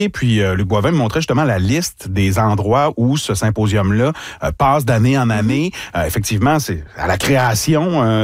Et puis, Luc Boivin me montrait justement la liste des endroits où ce symposium-là passe d'année en année. Effectivement, c'est à la création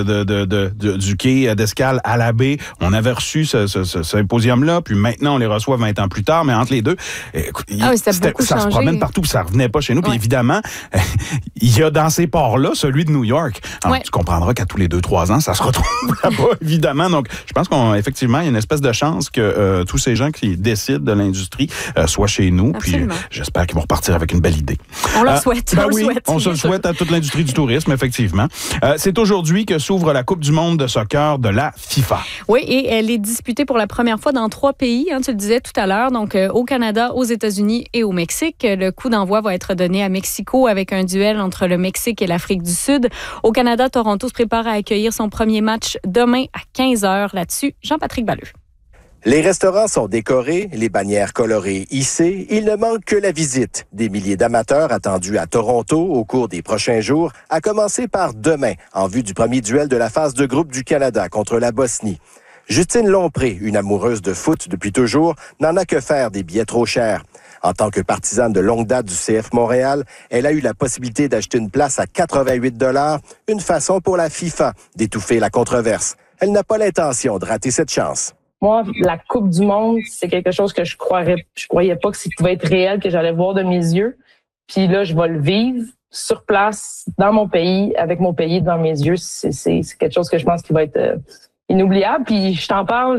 du quai d'escale à la baie. On avait reçu ce symposium-là, puis maintenant, on les reçoit 20 ans plus tard, mais entre les deux, ça se promène partout, puis ça revenait pas chez nous. Puis évidemment, il y a dans ces ports-là celui de New York. Alors, tu comprendras qu'à tous les 2-3 ans, ça se retrouve là-bas, évidemment. Donc, je pense qu'effectivement, il y a une espèce de chance que tous ces gens qui décident de l'industrie soient chez nous. Absolument. Puis j'espère qu'ils vont repartir avec une belle idée. On le souhaite. On se le souhaite à toute l'industrie du tourisme, effectivement. C'est aujourd'hui que s'ouvre la Coupe du monde de soccer de la FIFA. Oui, et elle est disputée pour la première fois dans 3 pays, tu le disais tout à l'heure, donc au Canada, aux États-Unis et au Mexique. Le coup d'envoi va être donné à Mexico avec un duel entre le Mexique et l'Afrique du Sud. Au Canada, Toronto se prépare à accueillir son premier match demain à 15h. Là-dessus, Jean-Patrick Balleux. Les restaurants sont décorés, les bannières colorées hissées. Il ne manque que la visite des milliers d'amateurs attendus à Toronto au cours des prochains jours, à commencer par demain, en vue du premier duel de la phase de groupe du Canada contre la Bosnie. Justine Lompré, une amoureuse de foot depuis toujours, n'en a que faire des billets trop chers. En tant que partisane de longue date du CF Montréal, elle a eu la possibilité d'acheter une place à 88 $, une façon pour la FIFA d'étouffer la controverse. Elle n'a pas l'intention de rater cette chance. Moi, la Coupe du monde, c'est quelque chose que je croyais pas que ça pouvait être réel, que j'allais voir de mes yeux. Puis là, je vais le vivre sur place, dans mon pays, avec mon pays devant mes yeux. C'est quelque chose que je pense qui va être inoubliable. Puis je t'en parle,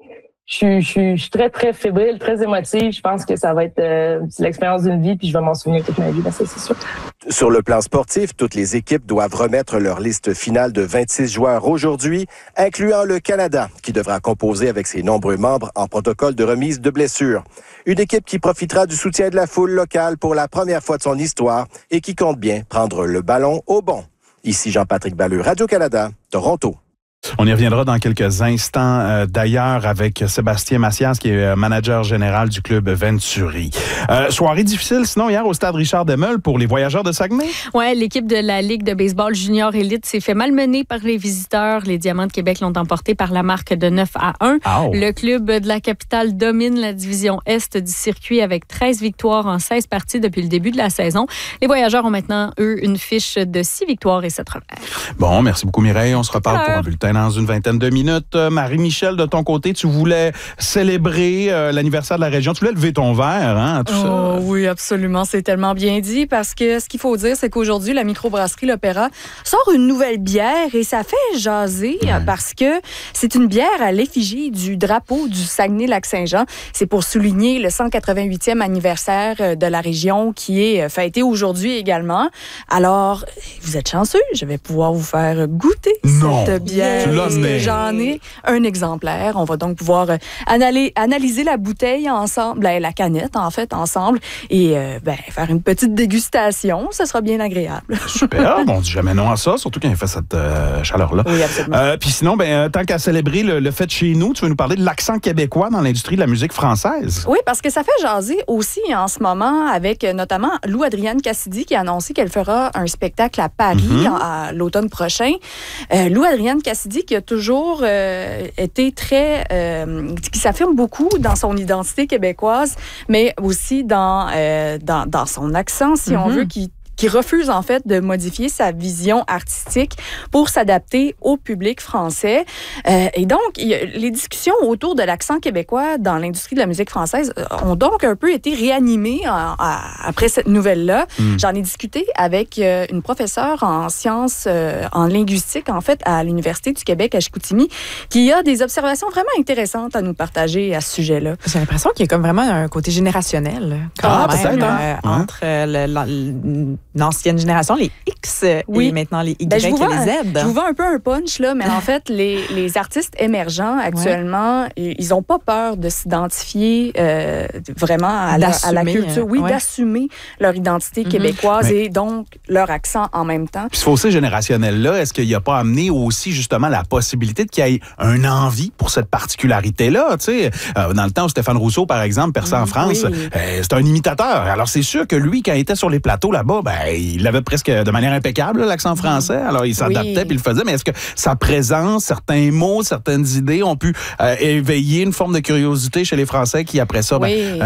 je suis très, très fébrile, très émotive. Je pense que ça va être l'expérience d'une vie, puis je vais m'en souvenir toute ma vie, ça, c'est sûr. Sur le plan sportif, toutes les équipes doivent remettre leur liste finale de 26 joueurs aujourd'hui, incluant le Canada, qui devra composer avec ses nombreux membres en protocole de remise de blessures. Une équipe qui profitera du soutien de la foule locale pour la première fois de son histoire et qui compte bien prendre le ballon au bon. Ici Jean-Patrick Balleux, Radio-Canada, Toronto. On y reviendra dans quelques instants d'ailleurs avec Sébastien Macias, qui est manager général du club Venturi. Soirée difficile sinon hier au stade Richard Demel pour les Voyageurs de Saguenay? Oui, l'équipe de la Ligue de baseball junior élite s'est fait malmener par les visiteurs. Les Diamants de Québec l'ont emporté par la marque de 9-1. Oh. Le club de la capitale domine la division Est du circuit avec 13 victoires en 16 parties depuis le début de la saison. Les Voyageurs ont maintenant, eux, une fiche de 6 victoires et 7 revers. Bon, merci beaucoup Mireille. On se reparle pour un bulletin dans une vingtaine de minutes. Marie-Michel, de ton côté, tu voulais célébrer l'anniversaire de la région. Tu voulais lever ton verre, hein, tout ça. Oui, absolument. C'est tellement bien dit parce que ce qu'il faut dire, c'est qu'aujourd'hui, la microbrasserie L'Opéra sort une nouvelle bière et ça fait jaser parce que c'est une bière à l'effigie du drapeau du Saguenay-Lac-Saint-Jean. C'est pour souligner le 188e anniversaire de la région qui est fêté aujourd'hui également. Alors, vous êtes chanceux, je vais pouvoir vous faire goûter cette bière. J'en ai un exemplaire. On va donc pouvoir analyser la bouteille ensemble, la canette en fait, ensemble, et faire une petite dégustation. Ça sera bien agréable. Super, on dit jamais non à ça, surtout quand il fait cette chaleur-là. Oui, absolument. Puis sinon, tant qu'à célébrer le fait de chez nous, tu veux nous parler de l'accent québécois dans l'industrie de la musique française? Oui, parce que ça fait jaser aussi en ce moment avec notamment Lou-Adrienne Cassidy qui a annoncé qu'elle fera un spectacle à Paris à l'automne prochain. Lou-Adrienne Cassidy qui a toujours été très... qui s'affirme beaucoup dans son identité québécoise, mais aussi dans son accent, si on veut, qui refuse en fait de modifier sa vision artistique pour s'adapter au public français. Et donc, les discussions autour de l'accent québécois dans l'industrie de la musique française ont donc un peu été réanimées après cette nouvelle-là. J'en ai discuté avec une professeure en sciences, en linguistique, en fait, à l'Université du Québec à Chicoutimi, qui a des observations vraiment intéressantes à nous partager à ce sujet-là. J'ai l'impression qu'il y a comme vraiment un côté générationnel entre l'ancienne génération, les X, et maintenant les Y et les Z. Je vous vends un peu un punch, là, mais en fait, les artistes émergents, actuellement, ils n'ont pas peur de s'identifier vraiment à la culture. D'assumer leur identité québécoise et donc leur accent en même temps. Puis ce fossé générationnel-là, est-ce qu'il n'y a pas amené aussi, justement, la possibilité qu'il y ait une envie pour cette particularité-là? Tu sais, dans le temps où Stéphane Rousseau, par exemple, perçait en France, c'est un imitateur. Alors, c'est sûr que lui, quand il était sur les plateaux là-bas, il l'avait presque de manière impeccable, l'accent français. Alors, il s'adaptait puis il le faisait. Mais est-ce que sa présence, certains mots, certaines idées ont pu éveiller une forme de curiosité chez les Français qui, après ça,